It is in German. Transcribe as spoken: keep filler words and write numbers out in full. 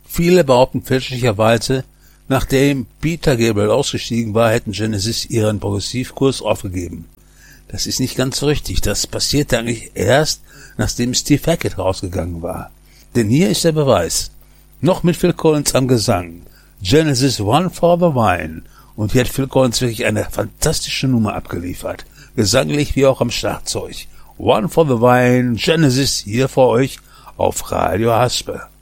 Viele behaupten fälschlicherweise, nachdem Peter Gabriel ausgestiegen war, hätten Genesis ihren Progressivkurs aufgegeben. Das ist nicht ganz so richtig. Das passierte eigentlich erst, nachdem Steve Hackett rausgegangen war. Denn hier ist der Beweis. Noch mit Phil Collins am Gesang. Genesis One for the Vine. Und hier hat Phil Collins wirklich eine fantastische Nummer abgeliefert. Gesanglich wie auch am Schlagzeug. One for the Vine, Genesis hier für euch auf Radio Haspe.